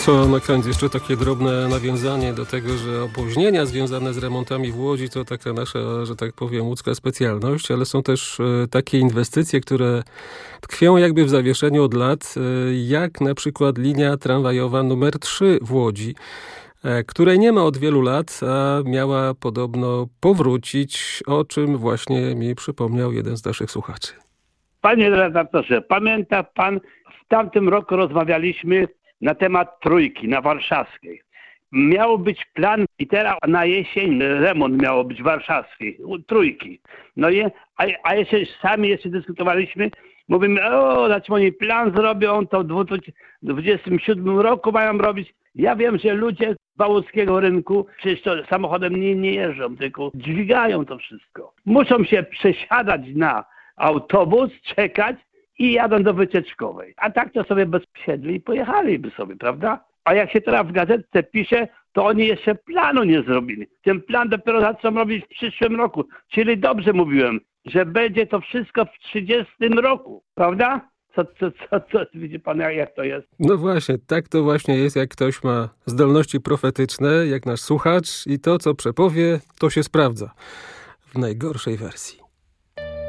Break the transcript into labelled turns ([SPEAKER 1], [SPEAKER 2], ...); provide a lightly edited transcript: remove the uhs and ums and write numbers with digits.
[SPEAKER 1] To na koniec jeszcze takie drobne nawiązanie do tego, że opóźnienia związane z remontami w Łodzi to taka nasza, że tak powiem, łódzka specjalność, ale są też takie inwestycje, które tkwią jakby w zawieszeniu od lat, jak na przykład linia tramwajowa numer 3 w Łodzi, której nie ma od wielu lat, a miała podobno powrócić, o czym właśnie mi przypomniał jeden z naszych słuchaczy.
[SPEAKER 2] Panie redaktorze, pamięta pan, w tamtym roku rozmawialiśmy na temat Trójki na Warszawskiej. Miał być plan i teraz na jesień remont miało być warszawskiej, Trójki. No i, a jeszcze sami dyskutowaliśmy, mówimy, znaczy oni plan zrobią, to w 2027 roku mają robić. Ja wiem, że ludzie z wałockiego rynku przecież to samochodem nie jeżdżą, tylko dźwigają to wszystko. Muszą się przesiadać na autobus, czekać i jadą do wycieczkowej. A tak to sobie bezsiedli i pojechaliby sobie, prawda? A jak się teraz w gazetce pisze, to oni jeszcze planu nie zrobili. Ten plan dopiero zaczną robić w przyszłym roku. Czyli dobrze mówiłem, że będzie to wszystko w 30 roku, prawda? Co widzi pan, jak to jest?
[SPEAKER 1] No właśnie, tak to właśnie jest, jak ktoś ma zdolności profetyczne, jak nasz słuchacz i to, co przepowie, to się sprawdza w najgorszej wersji.